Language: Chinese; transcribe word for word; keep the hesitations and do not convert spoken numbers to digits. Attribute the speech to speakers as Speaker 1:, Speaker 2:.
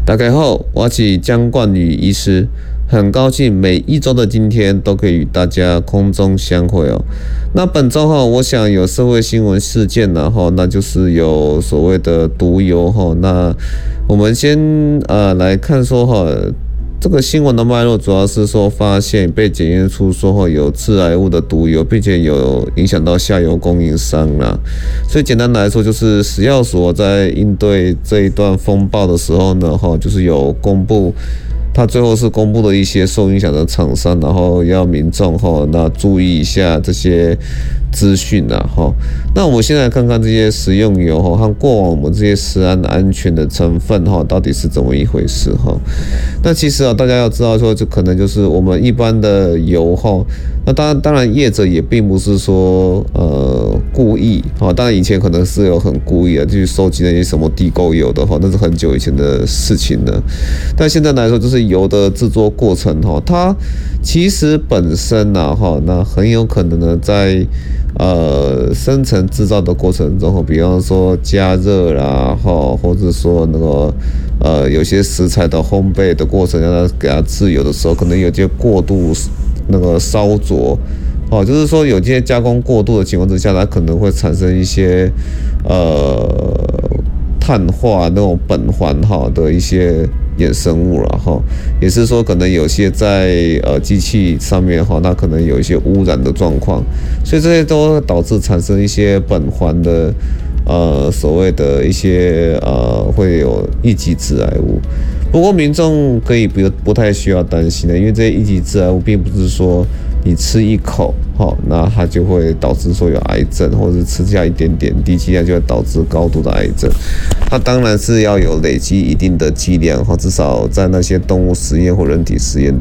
Speaker 1: 大家好，我是江冠宇医师，很高兴每一周的今天都可以与大家空中相会哦。那本周哈，我想有社会新闻事件然后那就是有所谓的毒油哈。那我们先呃来看说哈。这个新闻的脉络主要是说，发现被检验出说哈有致癌物的毒油，并且有影响到下游供应商啦。所以简单来说，就是食药所在应对这一段风暴的时候呢，哈，就是有公布。他最后是公布了一些受影响的厂商，然后要民众哈那注意一下这些资讯啊哈。那我们先来看看这些食用油哈和过往我们这些食安安全的成分哈到底是怎么一回事哈。那其实啊，大家要知道说，这可能就是我们一般的油哈。那当然，当然业者也并不是说呃故意哈，当然以前可能是有很故意的去收集那些什么地沟油的哈，那是很久以前的事情了。但现在来说，就是油的制作过程哈，它其实本身呐哈，那很有可能呢在呃生成制造的过程中，比方说加热啦哈，或者说那个呃有些食材的烘焙的过程，让它给它制油的时候，可能有些过度那个烧灼。哦，就是说有些加工过度的情况之下，它可能会产生一些呃碳化那种苯环哈的一些衍生物了哈，也是说可能有些在呃机器上面哈，它可能有一些污染的状况，所以这些都导致产生一些苯环的呃所谓的一些呃会有一级致癌物。不过民众可以不不太需要担心的，因为这些一级致癌物并不是说你吃一口，好，那它就会导致说有癌症，或者是吃下一点点低剂量就会导致高度的癌症。它当然是要有累积一定的剂量，哈，至少在那些动物实验或人体实验